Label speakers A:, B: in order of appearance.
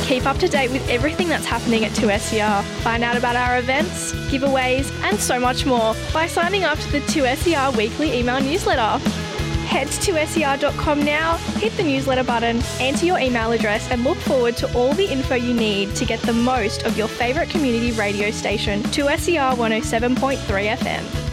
A: Keep up to date with everything that's happening at 2SER. Find out about our events, giveaways, and so much more by signing up to the 2SER weekly email newsletter. Head to 2ser.com now, hit the newsletter button, enter your email address, and look forward to all the info you need to get the most of your favourite community radio station, 2SER 107.3 FM.